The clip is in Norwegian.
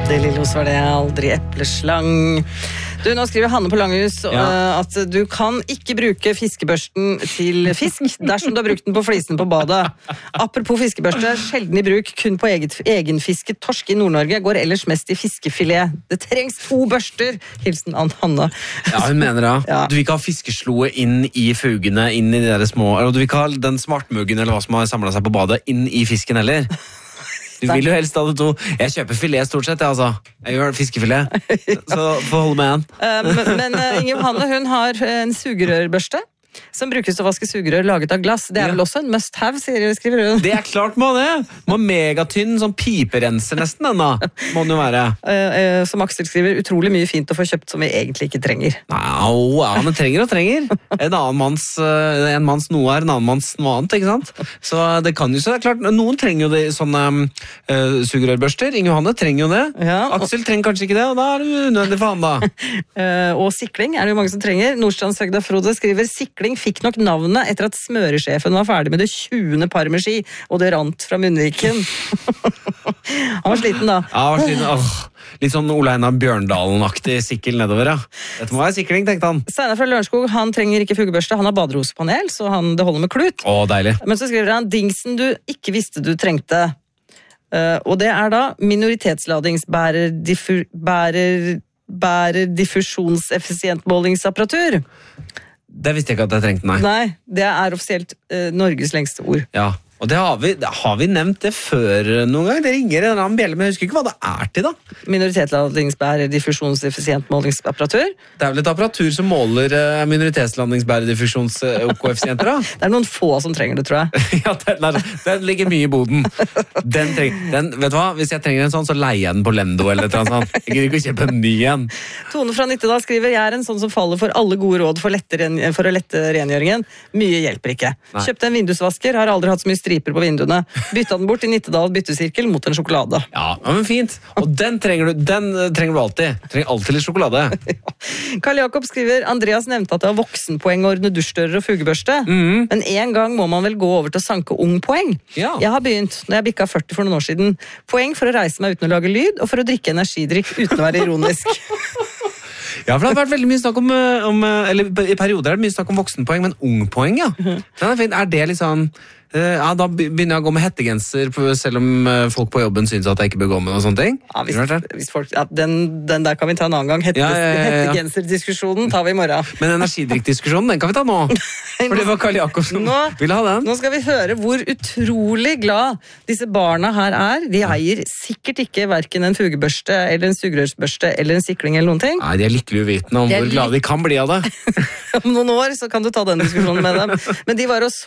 Det Lillos var det, aldri epleslang. Du, nå skriver Hanne på Langhus at du kan ikke bruke fiskebørsten til fisk dersom du har brukt den på flisen på badet. Apropos fiskebørste, sjelden i bruk, kun på egenfisket torsk i Nord-Norge, går ellers mest i fiskefilet. Det trengs 2 børster, hilsen Hanne. Ja, hun mener det. Ja. Du vil ikke ha fiskesloe inn i fugene, inn i de der små, eller du vil ikke ha den smartmuggen eller hva som har samlet seg på badet, inn i fisken heller. Du vil jo helst ha det 2. Jeg kjøper filet stort sett, altså. Jeg gjør fiskefilé, så får holde med en. Men Inger Johanne, hun har en sugerørbørste som brukes til å vaske sugerør laget av glass. Det er vel også en must have, skriver hun. Det er klart må det. Må megatynn, sånn piperenser nesten denne. Må den jo være. Som Aksel skriver, utrolig mye fint å få kjøpt som vi egentlig ikke trenger. Ja, men trenger og trenger. En manns noe er en annen manns noe annet, ikke sant? Så det kan jo så, det er klart, noen trenger jo det, sånne sugerørbørster. Inger Johanne trenger jo det. Ja, Aksel trenger kanskje ikke det, og da er det unødvendig for han da. Og sikling er det jo mange som trenger. Nordstrandshøgda Frode skriver, sikling fikk nok navnet etter at smøresjefen var ferdig med det 20. par med ski, og det rant fra munnviken. Han var sliten da. Ja, han var sliten. Litt sånn Ole Einar Bjørndalen-aktig sikkel nedover, ja. Dette må være sikling, tenkte han. Steinar fra Lørenskog, han trenger ikke fugebørste, han har baderospanel, så det holder med klut. Deilig. Men så skriver han, dingsen du ikke visste du trengte. Og det er da minoritetsladingsbærer diffusjonseffisientmålingsapparatur. Det visste jeg ikke at jeg trengte, nei. Nei, det er offisielt Norges lengste ord. Ja, og det har vi nevnt det før noen gang. Det ringer en annen bjelle, men jeg husker ikke hva det er til da. Minoritetslandingsbærer diffusjonseffisientmålingsapparatur. Det er vel et apparatur som måler minoritetslandingsbærer diffusjonskoeffisienter da? Det er noen få som trenger det, tror jeg. Ja, den ligger mye i boden. Vet du hva? Hvis jeg trenger en sånn, så leier jeg den på Lendo eller et eller annet sånt. Jeg gidder ikke å kjøpe en ny en. Tone fra Nittedal skriver, jeg er en sånn som faller for alle gode råd for å lette rengjøringen. Mye hjelper ikke. Nei. Kjøpte en vindusvasker, har aldri hatt så mye striper på vinduene. Bytta den bort i Nittedal byttesirkel mot en sjokolade. Ja, men fint. Og den trenger du alltid. Du trenger alltid litt sjokolade. Karl Jakob skriver, Andreas nevnte at det var voksenpoeng å ordne dusjdører og fugebørste. Men en gang må man vel gå over til å sanke ung poeng. Ja. Jeg har begynt, når jeg bikket 40 for noen år siden. Poeng for å reise meg uten å lage lyd, og for å drikke energidrikk uten å være ironisk. Ja, for det har vært veldig mye snakk om eller i perioder er det mye snakk om voksenpoeng, men ungpoeng, ja. Den er fint. Er det litt sånn da begynner jeg å gå med hettegenser selv om folk på jobben synes at jeg ikke bør gå med og sånne ting. Ja, hvis folk, den der kan vi ta en annen gang. Hettegenserdiskusjonen tar vi i morgen. Men energidrikkdiskusjonen, den kan vi ta nå. For det var Karl Jakobsen. Vil ha den. Nå skal vi høre hvor utrolig glad disse barna her er. De eier sikkert ikke hverken en fugebørste eller en sugerørsbørste eller en sikling eller noen ting. Nei, de er lykkelig uvitende om hvor glade de kan bli av det. Om noen år så kan du ta den diskusjonen med dem. Men de var hos